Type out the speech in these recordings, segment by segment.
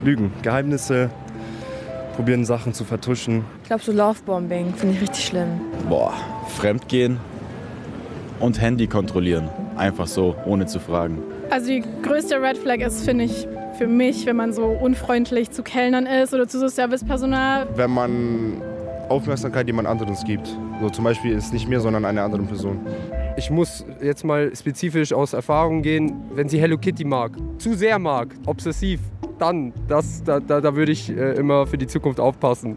Lügen, Geheimnisse, probieren Sachen zu vertuschen. Ich glaube so Lovebombing finde ich richtig schlimm. Fremdgehen und Handy kontrollieren. Einfach so, ohne zu fragen. Also die größte Red Flag ist, finde ich, für mich, wenn man so unfreundlich zu Kellnern ist oder zu so Servicepersonal. Wenn man Aufmerksamkeit jemand anderes gibt. So zum Beispiel ist nicht mir, sondern einer anderen Person. Ich muss jetzt mal spezifisch aus Erfahrung gehen, wenn sie Hello Kitty mag, zu sehr mag, obsessiv, dann, da würde ich immer für die Zukunft aufpassen.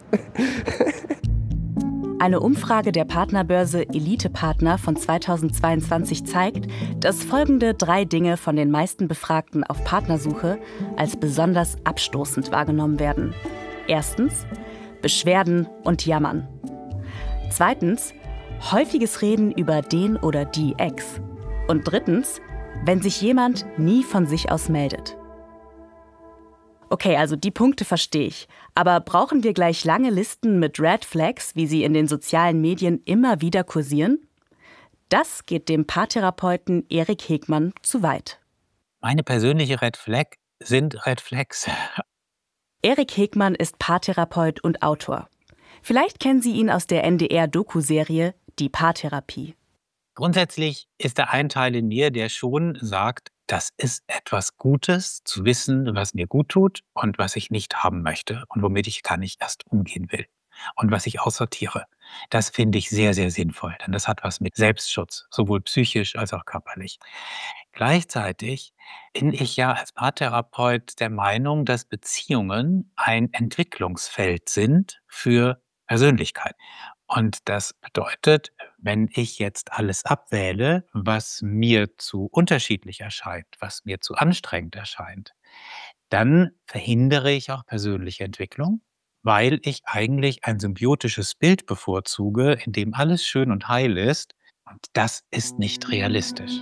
Eine Umfrage der Partnerbörse Elite Partner von 2022 zeigt, dass folgende 3 Dinge von den meisten Befragten auf Partnersuche als besonders abstoßend wahrgenommen werden. Erstens, Beschwerden und Jammern. Zweitens, häufiges Reden über den oder die Ex. Und drittens, wenn sich jemand nie von sich aus meldet. Okay, also die Punkte verstehe ich. Aber brauchen wir gleich lange Listen mit Red Flags, wie sie in den sozialen Medien immer wieder kursieren? Das geht dem Paartherapeuten Erik Hegmann zu weit. Meine persönliche Red Flag sind Red Flags. Erik Hegmann ist Paartherapeut und Autor. Vielleicht kennen Sie ihn aus der NDR-Doku-Serie Die Paartherapie. Grundsätzlich ist da ein Teil in mir, der schon sagt, das ist etwas Gutes, zu wissen, was mir gut tut und was ich nicht haben möchte und womit ich gar nicht erst umgehen will und was ich aussortiere. Das finde ich sehr, sehr sinnvoll, denn das hat was mit Selbstschutz, sowohl psychisch als auch körperlich. Gleichzeitig bin ich ja als Paartherapeut der Meinung, dass Beziehungen ein Entwicklungsfeld sind für Persönlichkeit. Und das bedeutet, wenn ich jetzt alles abwähle, was mir zu unterschiedlich erscheint, was mir zu anstrengend erscheint, dann verhindere ich auch persönliche Entwicklung, weil ich eigentlich ein symbiotisches Bild bevorzuge, in dem alles schön und heil ist. Und das ist nicht realistisch.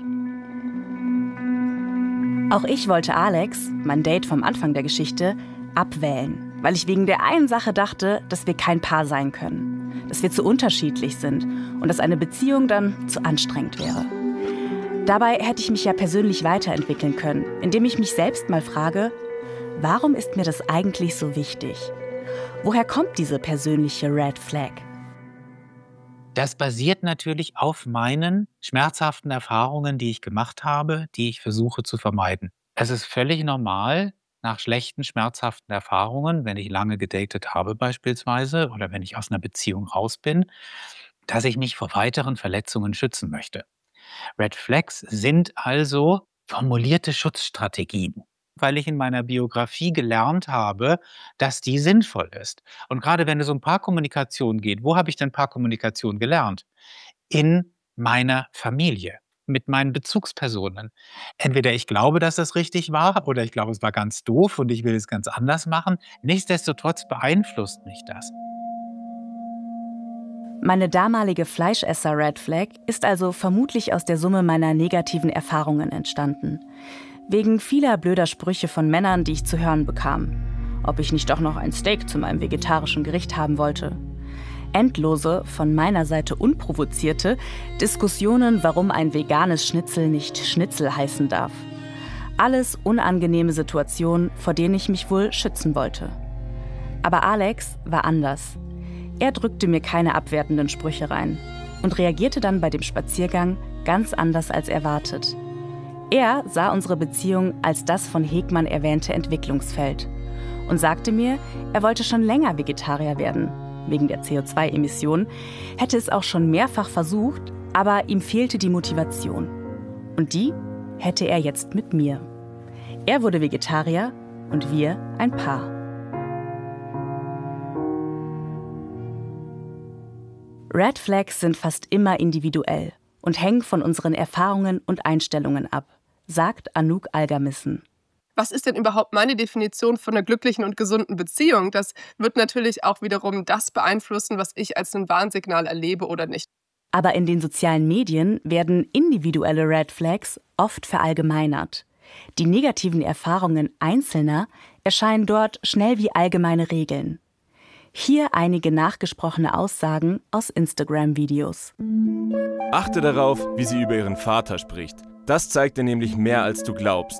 Auch ich wollte Alex, mein Date vom Anfang der Geschichte, abwählen, weil ich wegen der einen Sache dachte, dass wir kein Paar sein können, dass wir zu unterschiedlich sind und dass eine Beziehung dann zu anstrengend wäre. Dabei hätte ich mich ja persönlich weiterentwickeln können, indem ich mich selbst mal frage, warum ist mir das eigentlich so wichtig? Woher kommt diese persönliche Red Flag? Das basiert natürlich auf meinen schmerzhaften Erfahrungen, die ich gemacht habe, die ich versuche zu vermeiden. Es ist völlig normal, nach schlechten, schmerzhaften Erfahrungen, wenn ich lange gedatet habe beispielsweise oder wenn ich aus einer Beziehung raus bin, dass ich mich vor weiteren Verletzungen schützen möchte. Red Flags sind also formulierte Schutzstrategien, weil ich in meiner Biografie gelernt habe, dass die sinnvoll ist. Und gerade wenn es um Paarkommunikation geht, wo habe ich denn Paarkommunikation gelernt? In meiner Familie, mit meinen Bezugspersonen. Entweder ich glaube, dass das richtig war, oder ich glaube, es war ganz doof und ich will es ganz anders machen. Nichtsdestotrotz beeinflusst mich das. Meine damalige Fleischesser-Red Flag ist also vermutlich aus der Summe meiner negativen Erfahrungen entstanden. Wegen vieler blöder Sprüche von Männern, die ich zu hören bekam. Ob ich nicht doch noch ein Steak zu meinem vegetarischen Gericht haben wollte. Endlose, von meiner Seite unprovozierte Diskussionen, warum ein veganes Schnitzel nicht Schnitzel heißen darf. Alles unangenehme Situationen, vor denen ich mich wohl schützen wollte. Aber Alex war anders. Er drückte mir keine abwertenden Sprüche rein und reagierte dann bei dem Spaziergang ganz anders als erwartet. Er sah unsere Beziehung als das von Hegmann erwähnte Entwicklungsfeld und sagte mir, er wollte schon länger Vegetarier werden. Wegen der CO2-Emissionen, hätte es auch schon mehrfach versucht, aber ihm fehlte die Motivation. Und die hätte er jetzt mit mir. Er wurde Vegetarier und wir ein Paar. Red Flags sind fast immer individuell und hängen von unseren Erfahrungen und Einstellungen ab, sagt Anouk Algermissen. Was ist denn überhaupt meine Definition von einer glücklichen und gesunden Beziehung? Das wird natürlich auch wiederum das beeinflussen, was ich als ein Warnsignal erlebe oder nicht. Aber in den sozialen Medien werden individuelle Red Flags oft verallgemeinert. Die negativen Erfahrungen Einzelner erscheinen dort schnell wie allgemeine Regeln. Hier einige nachgesprochene Aussagen aus Instagram-Videos. Achte darauf, wie sie über ihren Vater spricht. Das zeigt dir nämlich mehr, als du glaubst.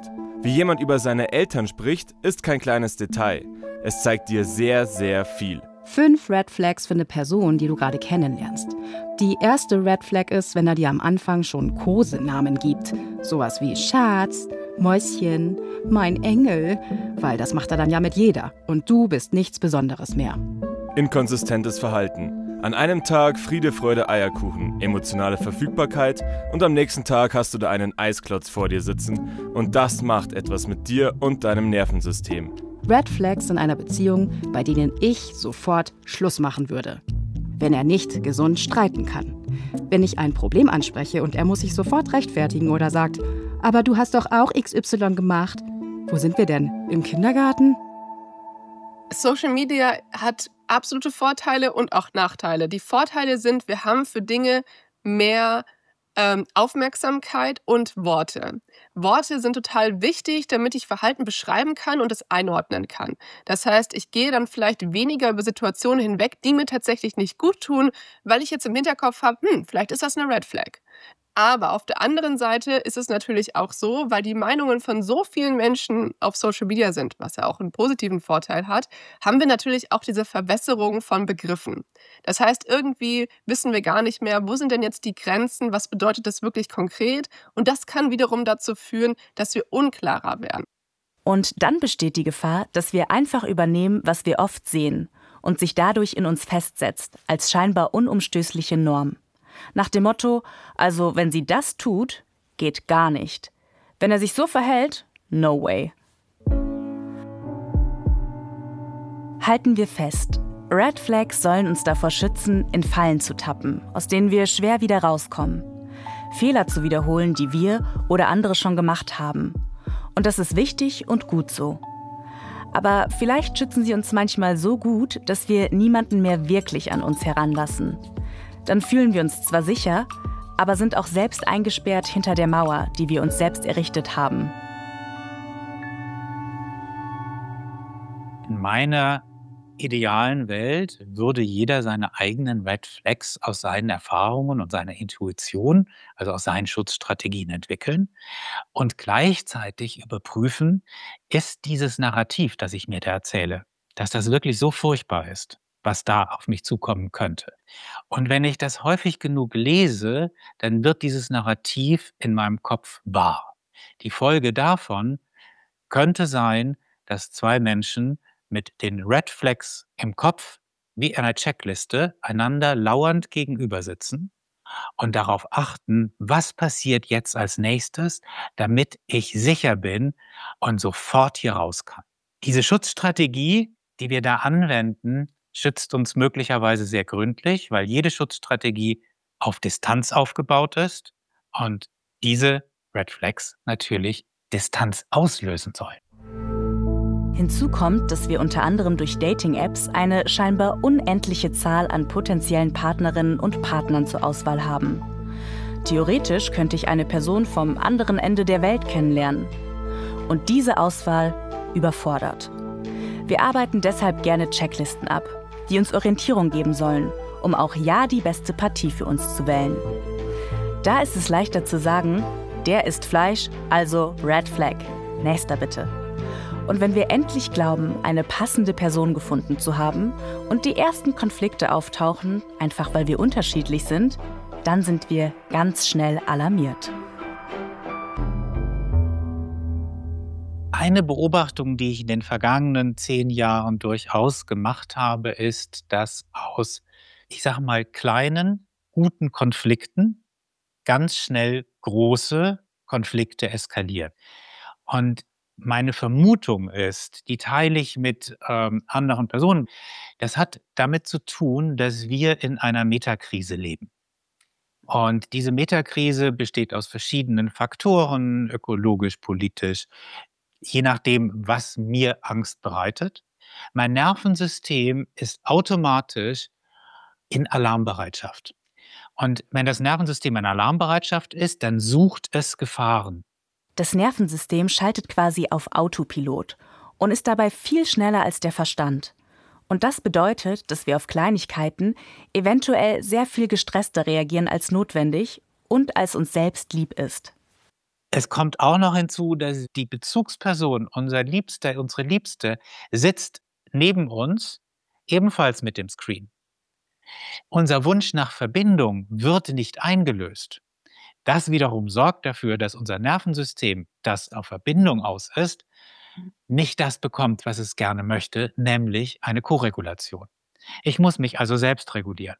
Wie jemand über seine Eltern spricht, ist kein kleines Detail. Es zeigt dir sehr, sehr viel. 5 Red Flags für eine Person, die du gerade kennenlernst. Die erste Red Flag ist, wenn er dir am Anfang schon Kosenamen gibt. Sowas wie Schatz, Mäuschen, mein Engel. Weil das macht er dann ja mit jeder. Und du bist nichts Besonderes mehr. Inkonsistentes Verhalten. An einem Tag Friede, Freude, Eierkuchen, emotionale Verfügbarkeit und am nächsten Tag hast du da einen Eisklotz vor dir sitzen und das macht etwas mit dir und deinem Nervensystem. Red Flags in einer Beziehung, bei denen ich sofort Schluss machen würde. Wenn er nicht gesund streiten kann. Wenn ich ein Problem anspreche und er muss sich sofort rechtfertigen oder sagt, aber du hast doch auch XY gemacht. Wo sind wir denn? Im Kindergarten? Social Media hat absolute Vorteile und auch Nachteile. Die Vorteile sind, wir haben für Dinge mehr Aufmerksamkeit und Worte. Worte sind total wichtig, damit ich Verhalten beschreiben kann und es einordnen kann. Das heißt, ich gehe dann vielleicht weniger über Situationen hinweg, die mir tatsächlich nicht gut tun, weil ich jetzt im Hinterkopf habe, vielleicht ist das eine Red Flag. Aber auf der anderen Seite ist es natürlich auch so, weil die Meinungen von so vielen Menschen auf Social Media sind, was ja auch einen positiven Vorteil hat, haben wir natürlich auch diese Verwässerung von Begriffen. Das heißt, irgendwie wissen wir gar nicht mehr, wo sind denn jetzt die Grenzen, was bedeutet das wirklich konkret? Und das kann wiederum dazu führen, dass wir unklarer werden. Und dann besteht die Gefahr, dass wir einfach übernehmen, was wir oft sehen und sich dadurch in uns festsetzt, als scheinbar unumstößliche Norm. Nach dem Motto, also wenn sie das tut, geht gar nicht. Wenn er sich so verhält, no way. Halten wir fest, Red Flags sollen uns davor schützen, in Fallen zu tappen, aus denen wir schwer wieder rauskommen. Fehler zu wiederholen, die wir oder andere schon gemacht haben. Und das ist wichtig und gut so. Aber vielleicht schützen sie uns manchmal so gut, dass wir niemanden mehr wirklich an uns heranlassen. Dann fühlen wir uns zwar sicher, aber sind auch selbst eingesperrt hinter der Mauer, die wir uns selbst errichtet haben. In meiner idealen Welt würde jeder seine eigenen Red Flags aus seinen Erfahrungen und seiner Intuition, also aus seinen Schutzstrategien entwickeln und gleichzeitig überprüfen, ist dieses Narrativ, das ich mir da erzähle, dass das wirklich so furchtbar ist, was da auf mich zukommen könnte. Und wenn ich das häufig genug lese, dann wird dieses Narrativ in meinem Kopf wahr. Die Folge davon könnte sein, dass 2 Menschen mit den Red Flags im Kopf wie einer Checkliste einander lauernd gegenüber sitzen und darauf achten, was passiert jetzt als nächstes, damit ich sicher bin und sofort hier raus kann. Diese Schutzstrategie, die wir da anwenden, schützt uns möglicherweise sehr gründlich, weil jede Schutzstrategie auf Distanz aufgebaut ist und diese Red Flags natürlich Distanz auslösen sollen. Hinzu kommt, dass wir unter anderem durch Dating-Apps eine scheinbar unendliche Zahl an potenziellen Partnerinnen und Partnern zur Auswahl haben. Theoretisch könnte ich eine Person vom anderen Ende der Welt kennenlernen. Und diese Auswahl überfordert. Wir arbeiten deshalb gerne Checklisten ab, die uns Orientierung geben sollen, um auch ja die beste Partie für uns zu wählen. Da ist es leichter zu sagen, der isst Fleisch, also Red Flag. Nächster bitte. Und wenn wir endlich glauben, eine passende Person gefunden zu haben und die ersten Konflikte auftauchen, einfach weil wir unterschiedlich sind, dann sind wir ganz schnell alarmiert. Eine Beobachtung, die ich in den vergangenen 10 Jahren durchaus gemacht habe, ist, dass aus, ich sage mal, kleinen, guten Konflikten ganz schnell große Konflikte eskalieren. Und meine Vermutung ist, die teile ich mit anderen Personen, das hat damit zu tun, dass wir in einer Metakrise leben. Und diese Metakrise besteht aus verschiedenen Faktoren, ökologisch, politisch, je nachdem, was mir Angst bereitet. Mein Nervensystem ist automatisch in Alarmbereitschaft. Und wenn das Nervensystem in Alarmbereitschaft ist, dann sucht es Gefahren. Das Nervensystem schaltet quasi auf Autopilot und ist dabei viel schneller als der Verstand. Und das bedeutet, dass wir auf Kleinigkeiten eventuell sehr viel gestresster reagieren als notwendig und als uns selbst lieb ist. Es kommt auch noch hinzu, dass die Bezugsperson, unser Liebster, unsere Liebste, sitzt neben uns, ebenfalls mit dem Screen. Unser Wunsch nach Verbindung wird nicht eingelöst. Das wiederum sorgt dafür, dass unser Nervensystem, das auf Verbindung aus ist, nicht das bekommt, was es gerne möchte, nämlich eine Koregulation. Ich muss mich also selbst regulieren.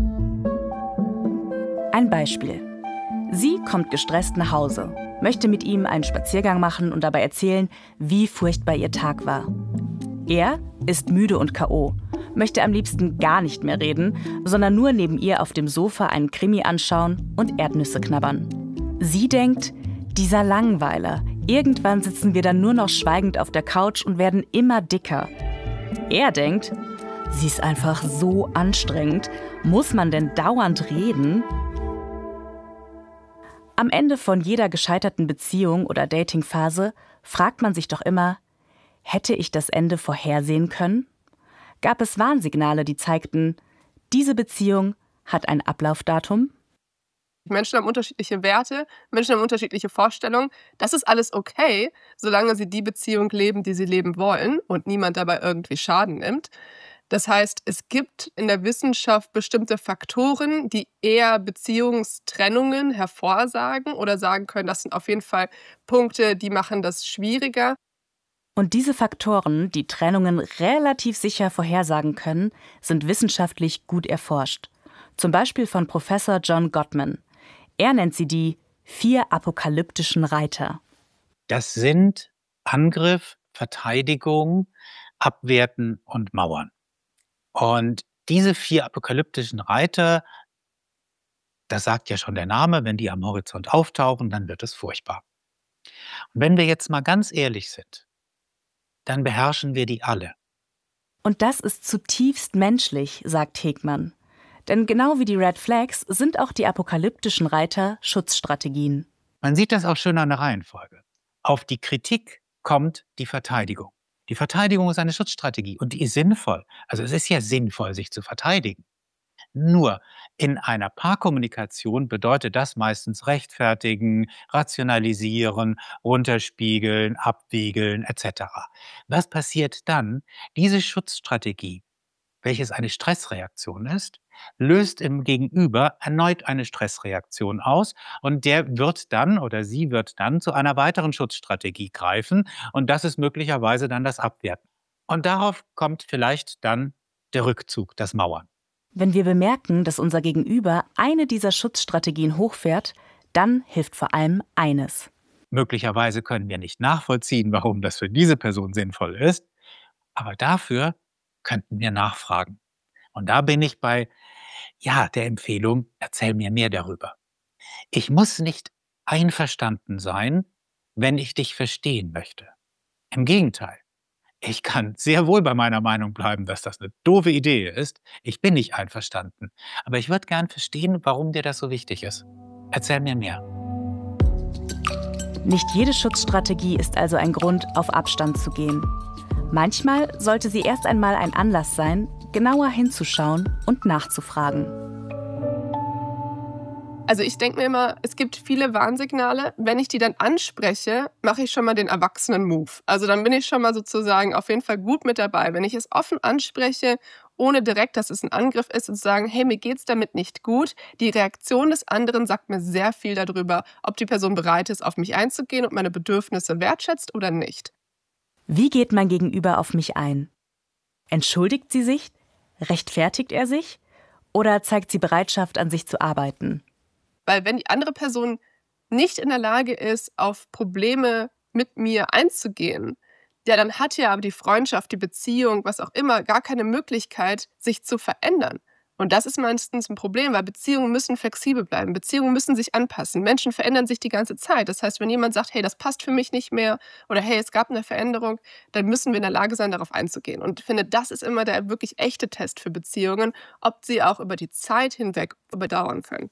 Ein Beispiel. Sie kommt gestresst nach Hause, möchte mit ihm einen Spaziergang machen und dabei erzählen, wie furchtbar ihr Tag war. Er ist müde und K.O., möchte am liebsten gar nicht mehr reden, sondern nur neben ihr auf dem Sofa einen Krimi anschauen und Erdnüsse knabbern. Sie denkt, dieser Langweiler, irgendwann sitzen wir dann nur noch schweigend auf der Couch und werden immer dicker. Er denkt, sie ist einfach so anstrengend, muss man denn dauernd reden? Am Ende von jeder gescheiterten Beziehung oder Datingphase fragt man sich doch immer, hätte ich das Ende vorhersehen können? Gab es Warnsignale, die zeigten, diese Beziehung hat ein Ablaufdatum? Menschen haben unterschiedliche Werte, Menschen haben unterschiedliche Vorstellungen. Das ist alles okay, solange sie die Beziehung leben, die sie leben wollen und niemand dabei irgendwie Schaden nimmt. Das heißt, es gibt in der Wissenschaft bestimmte Faktoren, die eher Beziehungstrennungen hervorsagen oder sagen können, das sind auf jeden Fall Punkte, die machen das schwieriger. Und diese Faktoren, die Trennungen relativ sicher vorhersagen können, sind wissenschaftlich gut erforscht. Zum Beispiel von Professor John Gottman. Er nennt sie die 4 apokalyptischen Reiter. Das sind Angriff, Verteidigung, Abwerten und Mauern. Und diese 4 apokalyptischen Reiter, das sagt ja schon der Name, wenn die am Horizont auftauchen, dann wird es furchtbar. Und wenn wir jetzt mal ganz ehrlich sind, dann beherrschen wir die alle. Und das ist zutiefst menschlich, sagt Hegmann. Denn genau wie die Red Flags sind auch die apokalyptischen Reiter Schutzstrategien. Man sieht das auch schön an der Reihenfolge. Auf die Kritik kommt die Verteidigung. Die Verteidigung ist eine Schutzstrategie und die ist sinnvoll. Also es ist ja sinnvoll, sich zu verteidigen. Nur in einer Paarkommunikation bedeutet das meistens rechtfertigen, rationalisieren, runterspiegeln, abwiegeln etc. Was passiert dann? Diese Schutzstrategie, welches eine Stressreaktion ist, löst im Gegenüber erneut eine Stressreaktion aus und der wird dann oder sie wird dann zu einer weiteren Schutzstrategie greifen und das ist möglicherweise dann das Abwerten. Und darauf kommt vielleicht dann der Rückzug, das Mauern. Wenn wir bemerken, dass unser Gegenüber eine dieser Schutzstrategien hochfährt, dann hilft vor allem eines. Möglicherweise können wir nicht nachvollziehen, warum das für diese Person sinnvoll ist, aber dafür könnten wir nachfragen. Und da bin ich bei der Empfehlung, erzähl mir mehr darüber. Ich muss nicht einverstanden sein, wenn ich dich verstehen möchte. Im Gegenteil. Ich kann sehr wohl bei meiner Meinung bleiben, dass das eine doofe Idee ist. Ich bin nicht einverstanden. Aber ich würde gern verstehen, warum dir das so wichtig ist. Erzähl mir mehr. Nicht jede Schutzstrategie ist also ein Grund, auf Abstand zu gehen. Manchmal sollte sie erst einmal ein Anlass sein, genauer hinzuschauen und nachzufragen. Also ich denke mir immer, es gibt viele Warnsignale. Wenn ich die dann anspreche, mache ich schon mal den Erwachsenen-Move. Also dann bin ich schon mal sozusagen auf jeden Fall gut mit dabei. Wenn ich es offen anspreche, ohne direkt, dass es ein Angriff ist, und zu sagen, hey, mir geht's damit nicht gut. Die Reaktion des anderen sagt mir sehr viel darüber, ob die Person bereit ist, auf mich einzugehen und meine Bedürfnisse wertschätzt oder nicht. Wie geht mein Gegenüber auf mich ein? Entschuldigt sie sich? Rechtfertigt er sich? Oder zeigt sie Bereitschaft, an sich zu arbeiten? Weil wenn die andere Person nicht in der Lage ist, auf Probleme mit mir einzugehen, dann hat ja aber die Freundschaft, die Beziehung, was auch immer, gar keine Möglichkeit, sich zu verändern. Und das ist meistens ein Problem, weil Beziehungen müssen flexibel bleiben. Beziehungen müssen sich anpassen. Menschen verändern sich die ganze Zeit. Das heißt, wenn jemand sagt, hey, das passt für mich nicht mehr oder hey, es gab eine Veränderung, dann müssen wir in der Lage sein, darauf einzugehen. Und ich finde, das ist immer der wirklich echte Test für Beziehungen, ob sie auch über die Zeit hinweg überdauern können.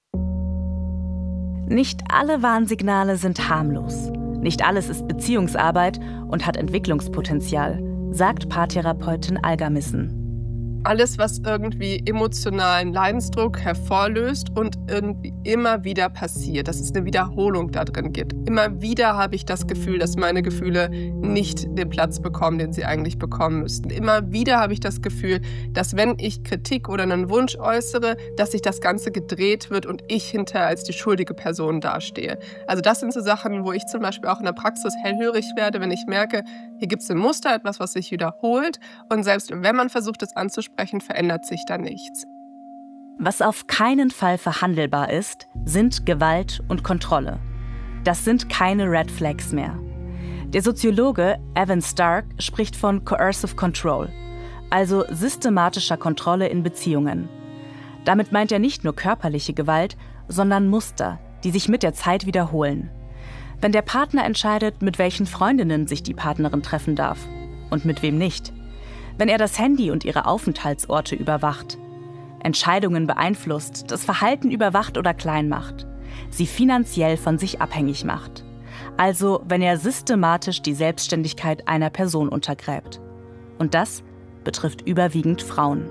Nicht alle Warnsignale sind harmlos. Nicht alles ist Beziehungsarbeit und hat Entwicklungspotenzial, sagt Paartherapeutin Algermissen. Alles, was irgendwie emotionalen Leidensdruck hervorlöst und irgendwie immer wieder passiert, dass es eine Wiederholung da drin gibt. Immer wieder habe ich das Gefühl, dass meine Gefühle nicht den Platz bekommen, den sie eigentlich bekommen müssten. Immer wieder habe ich das Gefühl, dass wenn ich Kritik oder einen Wunsch äußere, dass sich das Ganze gedreht wird und ich hinterher als die schuldige Person dastehe. Also das sind so Sachen, wo ich zum Beispiel auch in der Praxis hellhörig werde, wenn ich merke, hier gibt es ein Muster, etwas, was sich wiederholt. Und selbst wenn man versucht, es anzusprechen, verändert sich da nichts. Was auf keinen Fall verhandelbar ist, sind Gewalt und Kontrolle. Das sind keine Red Flags mehr. Der Soziologe Evan Stark spricht von Coercive Control, also systematischer Kontrolle in Beziehungen. Damit meint er nicht nur körperliche Gewalt, sondern Muster, die sich mit der Zeit wiederholen. Wenn der Partner entscheidet, mit welchen Freundinnen sich die Partnerin treffen darf und mit wem nicht. Wenn er das Handy und ihre Aufenthaltsorte überwacht. Entscheidungen beeinflusst, das Verhalten überwacht oder klein macht. Sie finanziell von sich abhängig macht. Also wenn er systematisch die Selbstständigkeit einer Person untergräbt. Und das betrifft überwiegend Frauen.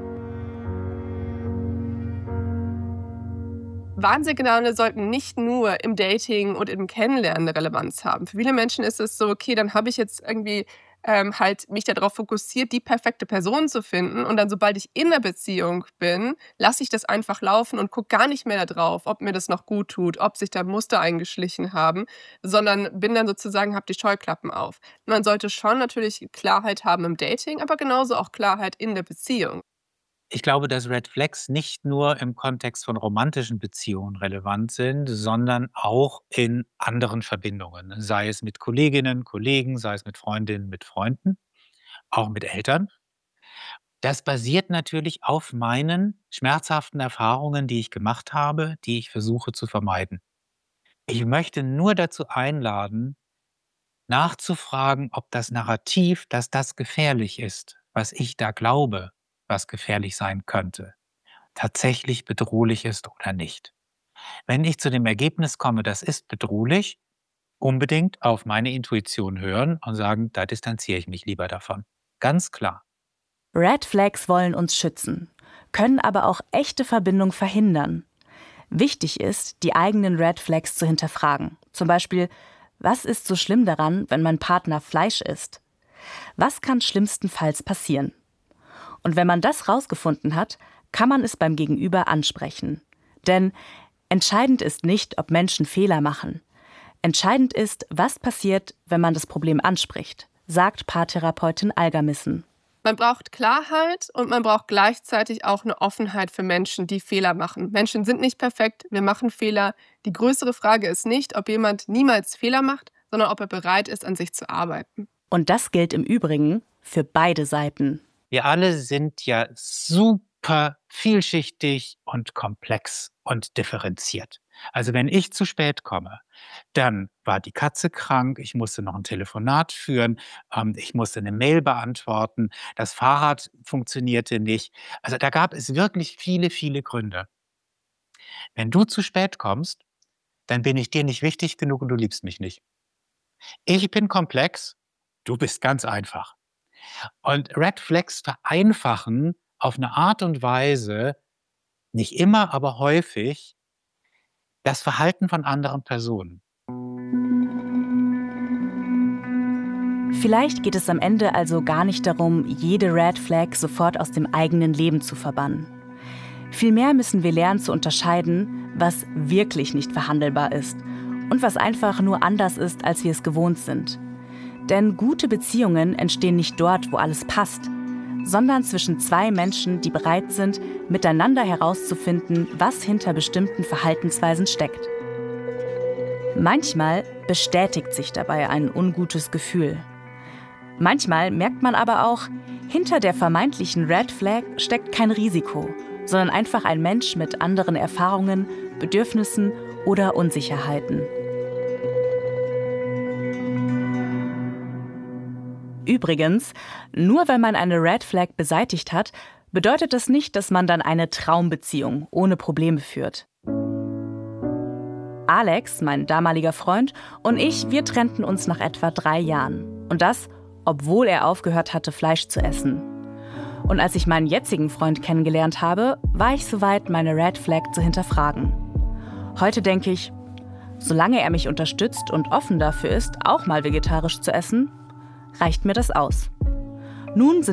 Warnsignale sollten nicht nur im Dating und im Kennenlernen eine Relevanz haben. Für viele Menschen ist es so, okay, dann habe ich jetzt irgendwie halt mich darauf fokussiert, die perfekte Person zu finden. Und dann, sobald ich in der Beziehung bin, lasse ich das einfach laufen und gucke gar nicht mehr darauf, ob mir das noch gut tut, ob sich da Muster eingeschlichen haben, sondern bin dann sozusagen, habe die Scheuklappen auf. Man sollte schon natürlich Klarheit haben im Dating, aber genauso auch Klarheit in der Beziehung. Ich glaube, dass Red Flags nicht nur im Kontext von romantischen Beziehungen relevant sind, sondern auch in anderen Verbindungen. Sei es mit Kolleginnen, Kollegen, sei es mit Freundinnen, mit Freunden, auch mit Eltern. Das basiert natürlich auf meinen schmerzhaften Erfahrungen, die ich gemacht habe, die ich versuche zu vermeiden. Ich möchte nur dazu einladen, nachzufragen, ob das Narrativ, dass das gefährlich ist, was ich da glaube, was gefährlich sein könnte, tatsächlich bedrohlich ist oder nicht. Wenn ich zu dem Ergebnis komme, das ist bedrohlich, unbedingt auf meine Intuition hören und sagen, da distanziere ich mich lieber davon. Ganz klar. Red Flags wollen uns schützen, können aber auch echte Verbindung verhindern. Wichtig ist, die eigenen Red Flags zu hinterfragen. Zum Beispiel, was ist so schlimm daran, wenn mein Partner Fleisch isst? Was kann schlimmstenfalls passieren? Und wenn man das rausgefunden hat, kann man es beim Gegenüber ansprechen. Denn entscheidend ist nicht, ob Menschen Fehler machen. Entscheidend ist, was passiert, wenn man das Problem anspricht, sagt Paartherapeutin Algermissen. Man braucht Klarheit und man braucht gleichzeitig auch eine Offenheit für Menschen, die Fehler machen. Menschen sind nicht perfekt, wir machen Fehler. Die größere Frage ist nicht, ob jemand niemals Fehler macht, sondern ob er bereit ist, an sich zu arbeiten. Und das gilt im Übrigen für beide Seiten. Wir alle sind ja super vielschichtig und komplex und differenziert. Also wenn ich zu spät komme, dann war die Katze krank, ich musste noch ein Telefonat führen, ich musste eine Mail beantworten, das Fahrrad funktionierte nicht. Also da gab es wirklich viele, viele Gründe. Wenn du zu spät kommst, dann bin ich dir nicht wichtig genug und du liebst mich nicht. Ich bin komplex, du bist ganz einfach. Und Red Flags vereinfachen auf eine Art und Weise, nicht immer, aber häufig, das Verhalten von anderen Personen. Vielleicht geht es am Ende also gar nicht darum, jede Red Flag sofort aus dem eigenen Leben zu verbannen. Vielmehr müssen wir lernen zu unterscheiden, was wirklich nicht verhandelbar ist und was einfach nur anders ist, als wir es gewohnt sind. Denn gute Beziehungen entstehen nicht dort, wo alles passt, sondern zwischen zwei Menschen, die bereit sind, miteinander herauszufinden, was hinter bestimmten Verhaltensweisen steckt. Manchmal bestätigt sich dabei ein ungutes Gefühl. Manchmal merkt man aber auch, hinter der vermeintlichen Red Flag steckt kein Risiko, sondern einfach ein Mensch mit anderen Erfahrungen, Bedürfnissen oder Unsicherheiten. Übrigens, nur weil man eine Red Flag beseitigt hat, bedeutet das nicht, dass man dann eine Traumbeziehung ohne Probleme führt. Alex, mein damaliger Freund, und ich, wir trennten uns nach etwa 3 Jahren. Und das, obwohl er aufgehört hatte, Fleisch zu essen. Und als ich meinen jetzigen Freund kennengelernt habe, war ich soweit, meine Red Flag zu hinterfragen. Heute denke ich, solange er mich unterstützt und offen dafür ist, auch mal vegetarisch zu essen, reicht mir das aus. Nun sind